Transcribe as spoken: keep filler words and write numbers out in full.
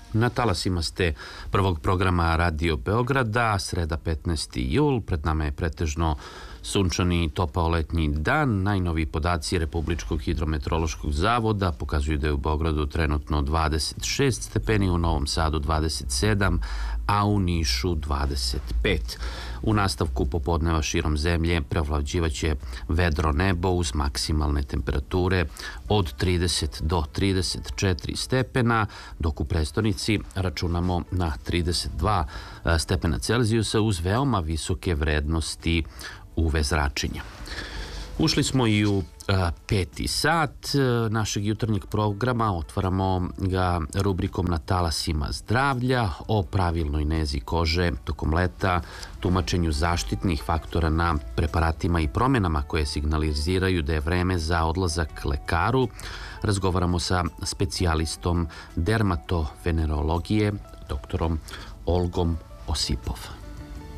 Na talasima ste prvog programa Radio Beograda, sreda petnaesti jul, pred nama je pretežno sunčani i topao letnji dan. Najnoviji podaci Republičkog hidrometeorološkog zavoda pokazuju da je u Beogradu trenutno dvadeset šest stepeni, u Novom Sadu dvadeset sedam, a u Nišu dvadeset pet. U nastavku popodneva širom zemlje preovlađivaće vedro nebo uz maksimalne temperature od trideset do trideset četiri stepena, dok u prestonici računamo na trideset dva stepena Celzijusa uz veoma visoke vrednosti U V zračenja. Ušli smo i u a, peti sat našeg jutarnjeg programa. Otvaramo ga rubrikom Na talasima zdravlja o pravilnoj nezi kože tokom leta, tumačenju zaštitnih faktora na preparatima i promenama koje signaliziraju da je vreme za odlazak lekaru. Razgovaramo sa specijalistom dermatovenerologije, doktorom Olgom Osipov.